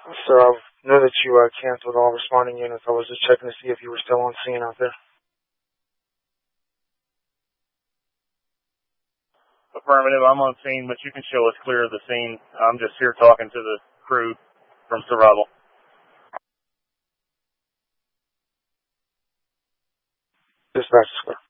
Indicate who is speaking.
Speaker 1: So I know that you canceled all responding units. I was just checking to see if you were still on scene out there.
Speaker 2: Affirmative, I'm on scene, but you can show us clear of the scene. I'm just here talking to the crew from survival.
Speaker 1: Dispatch, sir.